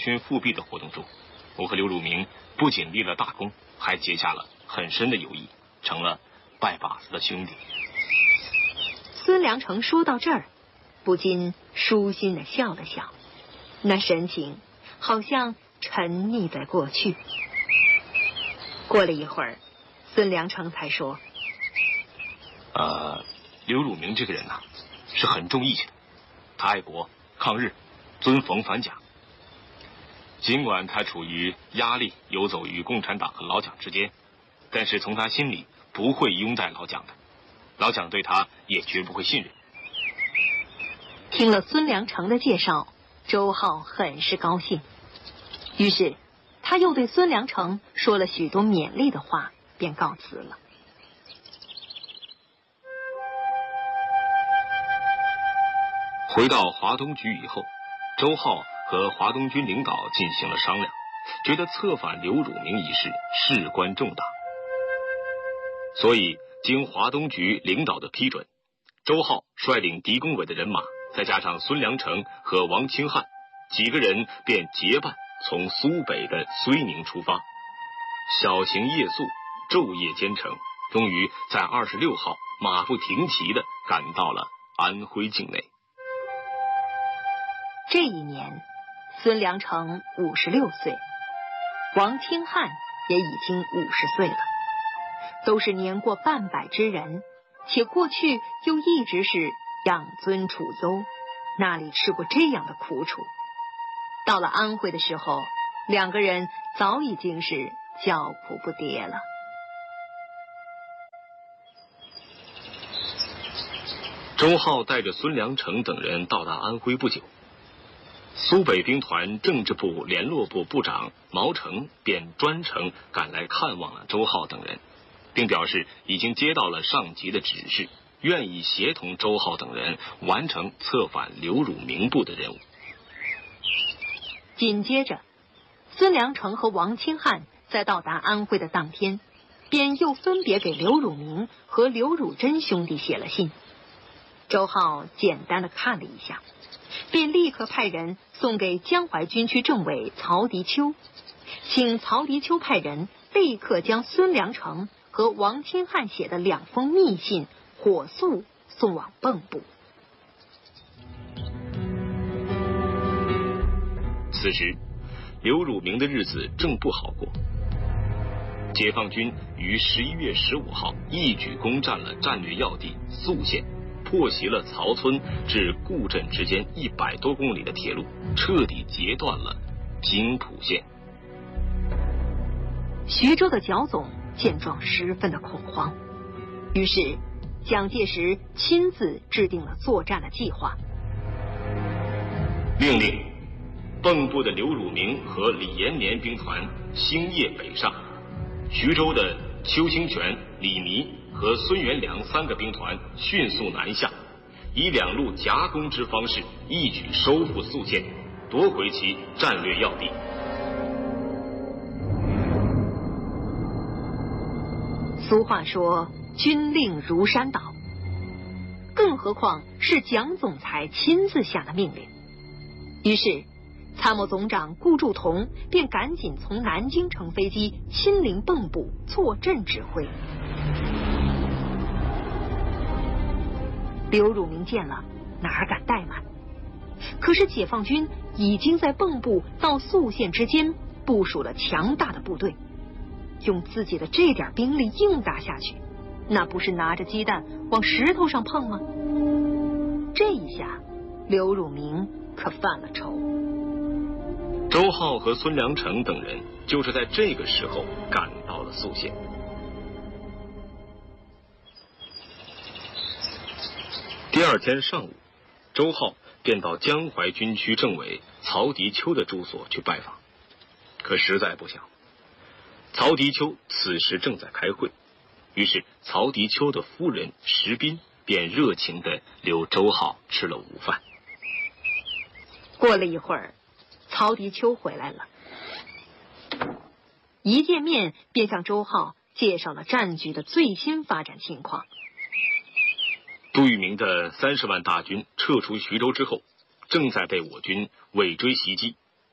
勋复辟的活动中，我和刘汝明不仅立了大功，还结下了很深的友谊，成了拜把子的兄弟。 孙良诚说到这儿，不禁舒心地笑了笑，那神情好像沉溺在过去。过了一会儿，孙良诚才说： 刘汝明这个人呐，是很重义气的，他爱国抗日，尊冯反蒋。尽管他处于压力游走于共产党和老蒋之间，但是从他心里不会拥戴老蒋的，老蒋对他也绝不会信任。 听了孙良诚的介绍，周浩很是高兴，于是他又对孙良诚说了许多勉励的话，便告辞了。 回到华东局以后，周浩和华东军领导进行了商量，觉得策反刘汝明一事事关重大，所以经华东局领导的批准，周浩率领狄公伟的人马，再加上孙良诚和王清汉几个人，便结伴从苏北的睢宁出发，小行夜宿，昼夜兼程，终于在26号马不停蹄地赶到了安徽境内。 这一年，孙良诚56岁，王清汉也已经50岁了，都是年过半百之人，且过去又一直是养尊处优，哪里吃过这样的苦楚？到了安徽的时候，两个人早已经是叫苦不迭了。 周浩带着孙良诚等人到达安徽不久，苏北兵团政治部联络部部长毛成便专程赶来看望了周浩等人，并表示已经接到了上级的指示，愿意协同周浩等人完成策反刘汝明部的任务。 紧接着，孙良诚和王清汉在到达安徽的当天，便又分别给刘汝明和刘汝珍兄弟写了信。周浩简单的看了一下，便立刻派人送给江淮军区政委曹迪秋，请曹迪秋派人立刻将孙良诚和王清汉写的2封密信火速送往蚌埠。 此时刘汝明的日子正不好过，解放军于11月15号一举攻占了战略要地宿县，破袭了曹村至固镇之间100多公里的铁路，彻底截断了津浦线。 徐州的剿总见状十分的恐慌，于是蒋介石亲自制定了作战的计划， 命令蚌埠的刘汝明和李延年兵团星夜北上，徐州的邱清泉、李弥和孙元良3个兵团迅速南下，以2路夹攻之方式一举收复宿县，夺回其战略要地。 俗话说军令如山倒，更何况是蒋总裁亲自下的命令。于是参谋总长顾祝同便赶紧从南京乘飞机亲临蚌埠坐镇指挥。刘汝明见了，哪敢怠慢？可是解放军已经在蚌埠到宿县之间部署了强大的部队，用自己的这点兵力硬打下去，那不是拿着鸡蛋往石头上碰吗？这一下刘汝明可犯了愁。 周浩和孙良诚等人就是在这个时候赶到了宿县。第2天上午，周浩便到江淮军区政委曹迪秋的住所去拜访，可实在不想，曹迪秋此时正在开会，于是曹迪秋的夫人石斌便热情地留周浩吃了午饭。 过了一会儿，曹迪秋回来了，一见面便向周浩介绍了战局的最新发展情况。 杜聿明的30万大军撤出徐州之后，正在被我军尾追袭击。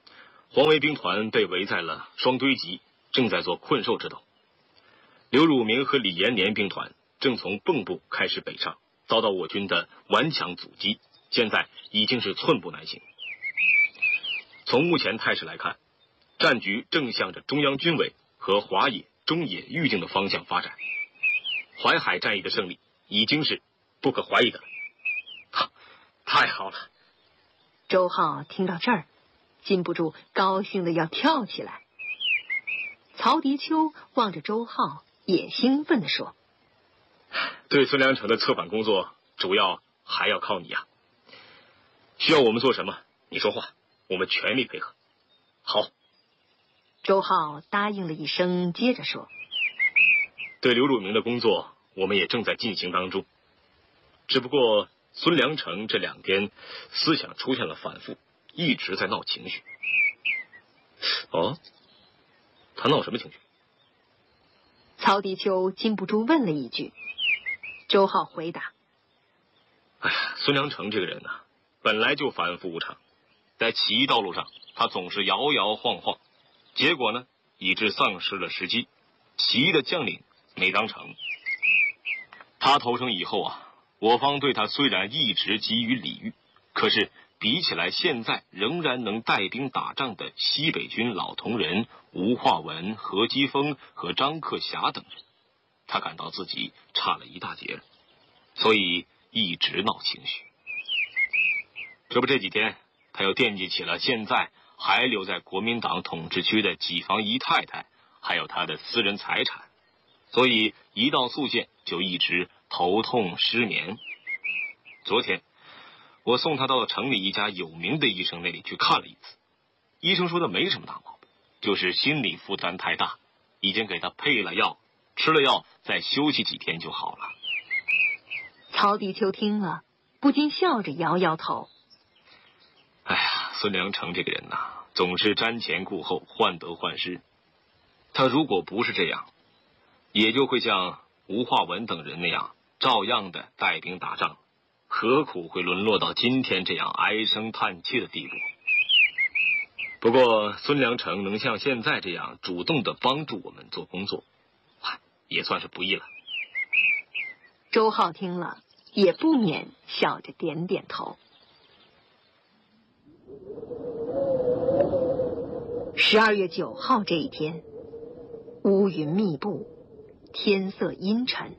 黄维兵团被围在了双堆集，正在做困兽之斗。刘汝明和李延年兵团正从蚌埠开始北上，遭到我军的顽强阻击，现在已经是寸步难行。从目前态势来看，战局正向着中央军委和华野、中野预定的方向发展。淮海战役的胜利已经是不可怀疑的了。太好了！ 周浩听到这儿，禁不住高兴的要跳起来。曹迪秋望着周浩，也兴奋地说：“ 对孙良诚的策反工作，主要还要靠你呀。需要我们做什么，你说话，我们全力配合。”好。 周浩答应了一声，接着说：“ 对刘汝明的工作，我们也正在进行当中。只不过孙良诚这2天思想出现了反复，一直在闹情绪。”哦，他闹什么情绪？ 曹迪秋禁不住问了一句。周浩回答：“ 哎呀，孙良诚这个人呢，本来就反复无常，在起义道路上，他总是摇摇晃晃，结果呢，以致丧失了时机，起义的将领没当成。他投诚以后啊，我方对他虽然一直给予礼遇，可是比起来现在仍然能带兵打仗的西北军老同仁吴化文、何基峰和张克侠等人，他感到自己差了一大截了，所以一直闹情绪。这不这几天他又惦记起了现在还留在国民党统治区的几房姨太太，还有他的私人财产，所以一到宿县就一直头痛失眠。昨天我送他到城里一家有名的医生那里去看了一次，医生说他没什么大毛病，就是心理负担太大，已经给他配了药，吃了药再休息几天就好了。 曹迪秋听了，不禁笑着摇摇头。 哎呀，孙良诚这个人呐，总是瞻前顾后，患得患失。他如果不是这样，也就会像吴化文等人那样，照样的带兵打仗，何苦会沦落到今天这样唉声叹气的地步？不过孙良诚能像现在这样主动的帮助我们做工作，也算是不易了。 周浩听了，也不免笑着点点头。12月9号这一天，乌云密布，天色阴沉，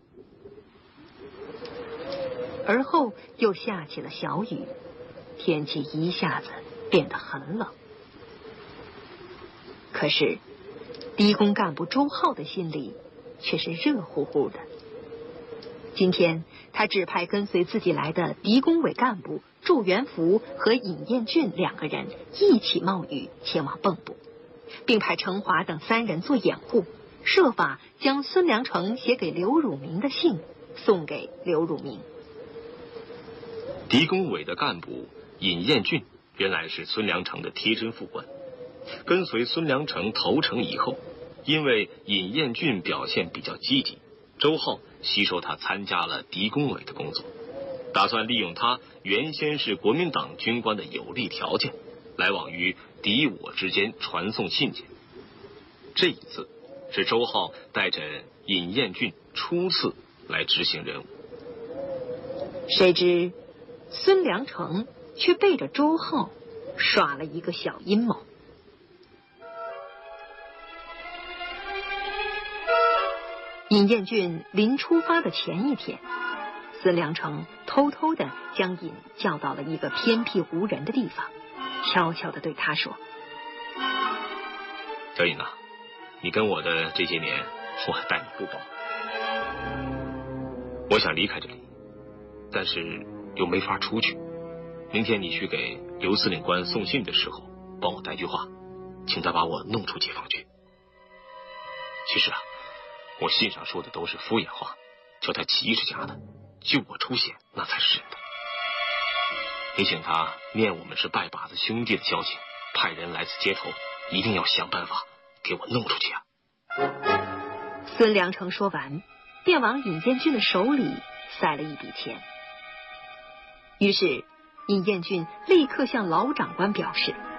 而后又下起了小雨，天气一下子变得很冷。可是敌工干部周浩的心里却是热乎乎的。今天他指派跟随自己来的敌工委干部祝元福和尹彦俊2个人一起冒雨前往蚌埠，并派程华等3人做掩护，设法将孙良诚写给刘汝明的信送给刘汝明。 敌工委的干部尹彦俊原来是孙良诚的贴身副官，跟随孙良诚投诚以后，因为尹彦俊表现比较积极，周浩吸收他参加了敌工委的工作，打算利用他原先是国民党军官的有利条件，来往于敌我之间传送信件。这一次是周浩带着尹彦俊初次来执行任务， 谁知孙良诚却背着周浩耍了一个小阴谋。尹彦俊临出发的前一天，孙良诚偷偷地将尹叫到了一个偏僻无人的地方，悄悄地对他说：“ 小尹啊，你跟我的这些年，我待你不薄。我想离开这里，但是又没法出去。明天你去给刘司令官送信的时候，帮我带句话，请他把我弄出解放军。其实啊，我信上说的都是敷衍话，叫他起义是假的，救我出险那才是真的。你请他念我们是拜把子兄弟的交情，派人来此接头，一定要想办法给我弄出去啊。” 孙良诚说完，便往尹彦俊的手里塞了一笔钱。于是尹彦俊立刻向老长官表示，